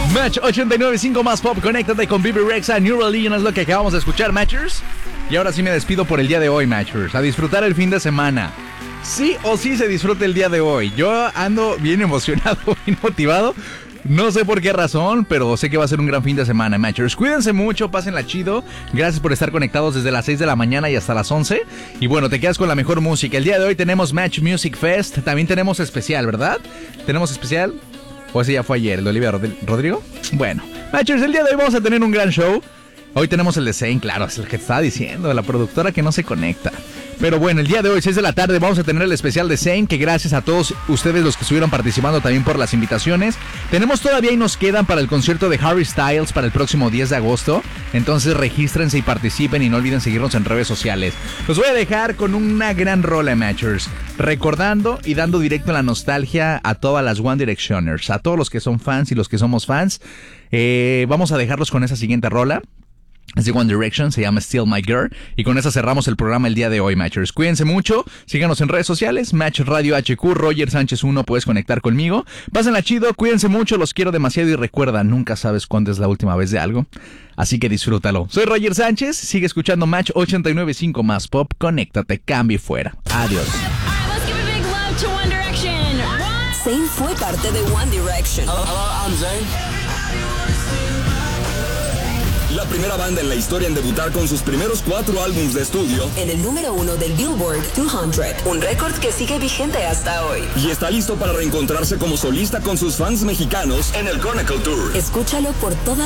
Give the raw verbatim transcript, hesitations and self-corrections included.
Match ochenta y nueve punto cinco más pop, conéctate con Bibi Rexha, New Religion es lo que acabamos de escuchar, Matchers. Y ahora sí me despido por el día de hoy, Matchers. A disfrutar el fin de semana. Sí o sí se disfruta el día de hoy. Yo ando bien emocionado, bien motivado. No sé por qué razón, pero sé que va a ser un gran fin de semana, Matchers. Cuídense mucho, pásenla chido. Gracias por estar conectados desde las seis de la mañana y hasta las once. Y bueno, te quedas con la mejor música. El día de hoy tenemos Match Music Fest. También tenemos especial, ¿verdad? ¿Tenemos especial? ¿O ese ya fue ayer, el de Olivia Rod- Rodrigo? Bueno, Matchers, el día de hoy vamos a tener un gran show. Hoy tenemos el de Zane, claro, es el que estaba diciendo, la productora que no se conecta. Pero bueno, el día de hoy, seis de la tarde, vamos a tener el especial de Zane, que gracias a todos ustedes los que estuvieron participando también por las invitaciones. Tenemos todavía y nos quedan para el concierto de Harry Styles para el próximo diez de agosto. Entonces regístrense y participen y no olviden seguirnos en redes sociales. Los voy a dejar con una gran rola, Matchers, recordando y dando directo la nostalgia a todas las One Directioners, a todos los que son fans y los que somos fans. Eh, vamos a dejarlos con esa siguiente rola. Es de One Direction, se llama Still My Girl. Y con esa cerramos el programa el día de hoy, Matchers. Cuídense mucho, síganos en redes sociales, Match Radio H Q, Roger Sánchez uno, puedes conectar conmigo. Pásenla chido, cuídense mucho, los quiero demasiado y recuerda, nunca sabes cuándo es la última vez de algo. Así que disfrútalo. Soy Roger Sánchez, sigue escuchando Match ochenta y nueve punto cinco más pop, conéctate, cambio y fuera. Adiós. Zayn fue parte de One Direction. Hello, hello, I'm Zayn. La primera banda en la historia en debutar con sus primeros cuatro álbumes de estudio en el número uno del Billboard doscientos, un récord que sigue vigente hasta hoy. Y está listo para reencontrarse como solista con sus fans mexicanos en el Chronicle Tour. Escúchalo por toda